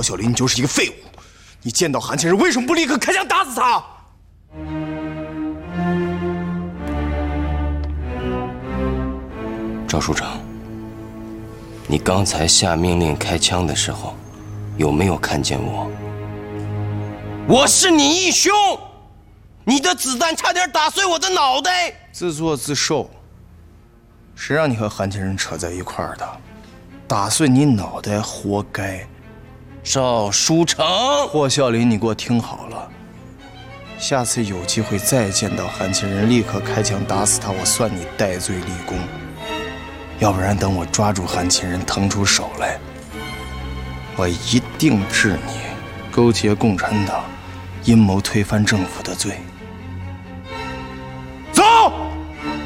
霍小林，你就是一个废物。你见到韩千人，为什么不立刻开枪打死他？ 赵署长，你刚才下命令开枪的时候，有没有看见我？我是你义兄，你的子弹差点打碎我的脑袋。 自作自受。谁让你和韩千人扯在一块儿的？打碎你脑袋，活该。 赵书成， 霍孝林，你给我听好了，下次有机会再见到韩千人，立刻开枪打死他，我算你戴罪立功。要不然等我抓住韩千人，腾出手来，我一定治你勾结共产党、阴谋推翻政府的罪。